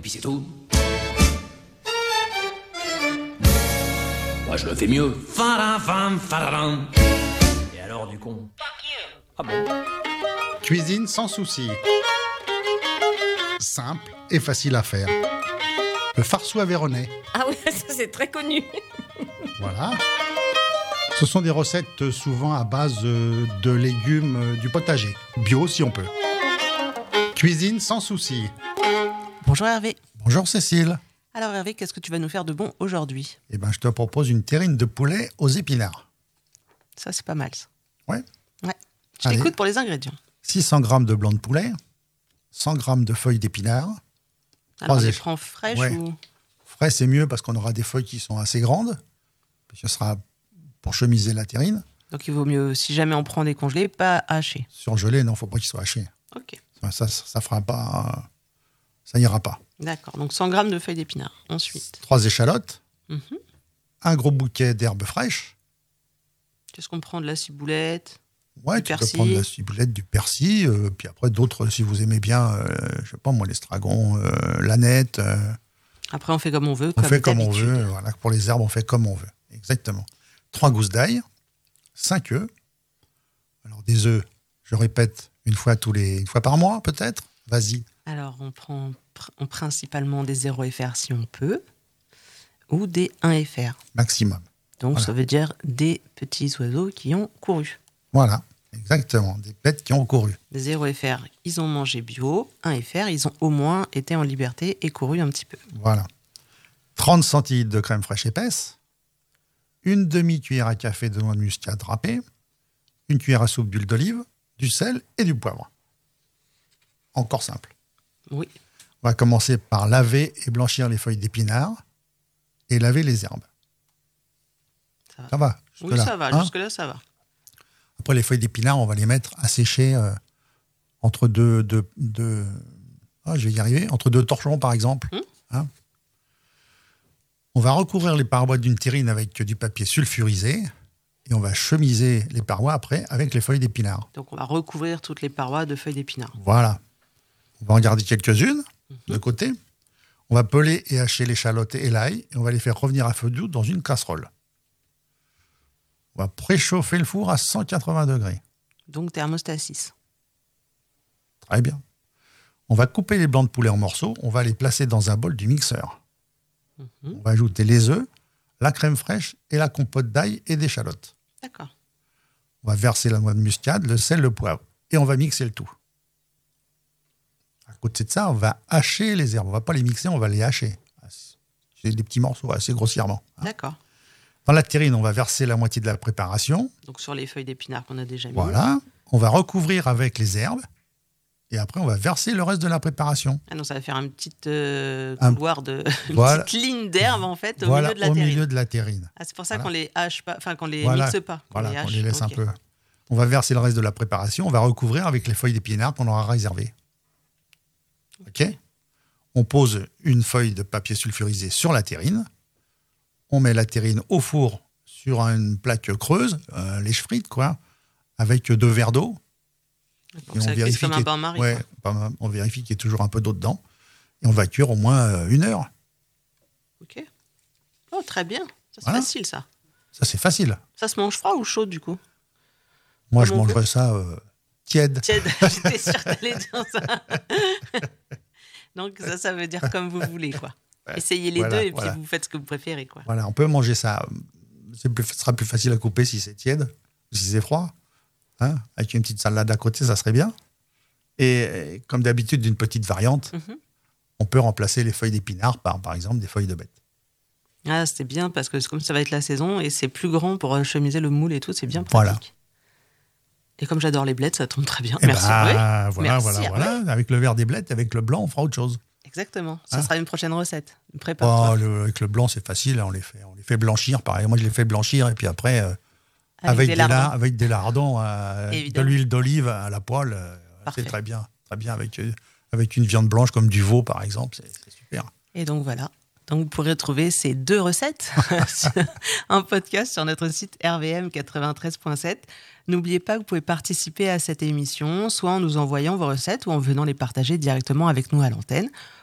puis c'est tout. Moi, je le fais mieux. Fadam, fadam. Et alors, du con? Ah bon? Cuisine sans souci. Simple et facile à faire. Le farceau aveyronnais. Ah oui, ça c'est très connu. Voilà. Ce sont des recettes souvent à base de légumes du potager. Bio si on peut. Cuisine sans souci. Bonjour Hervé. Bonjour Cécile. Alors Hervé, qu'est-ce que tu vas nous faire de bon aujourd'hui? Eh ben, je te propose une terrine de poulet aux épinards. Ça c'est pas mal ça. Ouais. Ouais. Je Allez. t'écoute pour les ingrédients. 600 g de blanc de poulet, 100 g de feuilles d'épinards. Alors on les éch- prend fraîches Ouais. ou... Frais, c'est mieux parce qu'on aura des feuilles qui sont assez grandes. Puis ce sera pour chemiser la terrine. Donc il vaut mieux, si jamais on prend des congelés, pas hacher. Surgelé, non, il ne faut pas qu'il soit haché. Ok, Ça fera pas. Ça ira pas. d'accord. Donc 100 g de feuilles d'épinards. Ensuite, 3 échalotes, Mhm. un gros bouquet d'herbes fraîches. qu'est-ce qu'on prend? De la ciboulette? Ouais, Du tu peux persil. prendre de la ciboulette, du persil, puis après d'autres, si vous aimez bien, je sais pas moi, l'estragon, l'aneth, Après on fait comme on veut. on fait comme on d'habitude. veut. Voilà, pour les herbes, on fait comme on veut. Exactement. 3 gousses d'ail, 5 œufs. Alors des œufs, je répète, une fois par mois peut-être. Vas-y. Alors on prend principalement des 0 FR si on peut, ou des 1 FR. Maximum. Donc Voilà. ça veut dire des petits oiseaux qui ont couru. Voilà, exactement. Des bêtes qui ont couru. Des 0 FR, ils ont mangé bio. 1 FR, ils ont au moins été en liberté et couru un petit peu. Voilà. 30 centilitres de crème fraîche épaisse, une demi-cuillère à café de noix de muscade râpée, une cuillère à soupe d'huile d'olive, du sel et du poivre. Encore simple. Oui, On va commencer par laver et blanchir les feuilles d'épinards et laver les herbes. ça va. Ça va Oui, jusque-là, ça va. hein? Jusque-là, ça va. Après, les feuilles d'épinards, on va les mettre à sécher entre deux je vais y arriver, entre deux torchons, par exemple. Hein? On va recouvrir les parois d'une terrine avec du papier sulfurisé et on va chemiser les parois après avec les feuilles d'épinards. Donc on va recouvrir toutes les parois de feuilles d'épinards. Voilà. On va en garder quelques-unes de côté. On va peler et hacher l'échalote et l'ail et on va les faire revenir à feu doux dans une casserole. On va préchauffer le four à 180 degrés. Donc thermostat 6. Très bien. On va couper les blancs de poulet en morceaux. On va les placer dans un bol du mixeur. On va ajouter les œufs, la crème fraîche et la compote d'ail et d'échalotes. D'accord. On va verser la noix de muscade, le sel, le poivre. Et on va mixer le tout. À côté de ça, on va hacher les herbes. On ne va pas les mixer, on va les hacher. C'est des petits morceaux assez grossièrement. D'accord. Dans la terrine, on va verser la moitié de la préparation. Donc sur les feuilles d'épinards qu'on a déjà mis. Voilà. On va recouvrir avec les herbes. Et après, on va verser le reste de la préparation. Ah non, ça va faire un petit couloir une Voilà. petite ligne d'herbe en fait au Voilà, milieu de la au terrine. milieu de la terrine. Ah, c'est pour ça Voilà. qu'on les hache pas, enfin qu'on les Voilà. mixe pas. Voilà, hache. on les laisse un Ok. peu. On va verser le reste de la préparation. On va recouvrir avec les feuilles d'épinards qu'on aura réservées. OK. On pose une feuille de papier sulfurisé sur la terrine. On met la terrine au four sur une plaque creuse, lèche-frite, quoi, avec 2 verres d'eau. Donc ça cuise comme un bain-marie. Ouais, on vérifie qu'il y ait toujours un peu d'eau dedans. Et on va cuire au moins 1 heure. Ok. Oh, très bien. Ça, c'est Voilà. facile, ça. Ça, c'est facile. Ça se mange froid ou chaud, du coup? Moi, Comme je on mangerais ça tiède. Tiède, j'étais sûre que t'allais dire ça. Donc, ça veut dire comme vous voulez, quoi. Essayez les Voilà, deux et puis voilà. vous faites ce que vous préférez, quoi. Voilà, on peut manger ça. Ce sera plus facile à couper si c'est tiède, si c'est froid. Hein, avec une petite salade à côté, ça serait bien. Et comme d'habitude, d'une petite variante, on peut remplacer les feuilles d'épinards par exemple, des feuilles de bête. Ah, c'était bien parce que comme ça va être la saison et c'est plus grand pour chemiser le moule et tout, c'est bien pratique. Voilà. Et comme j'adore les blettes, ça tombe très bien. Et Merci. voilà, oui. Merci, voilà. Avec le vert des blettes, avec le blanc, on fera autre chose. Exactement. Ça Hein? sera une prochaine recette. Prépare-toi. Avec le blanc, c'est facile. On les fait blanchir. Pareil, moi, je les fais blanchir et puis après, avec des lardons, de Évidemment. l'huile d'olive à la poêle, Parfait. c'est très bien. Très bien avec une viande blanche comme du veau, par exemple. C'est super. Et donc voilà. Donc vous pourrez trouver ces 2 recettes sur un podcast sur notre site rvm93.7. N'oubliez pas que vous pouvez participer à cette émission, soit en nous envoyant vos recettes ou en venant les partager directement avec nous à l'antenne.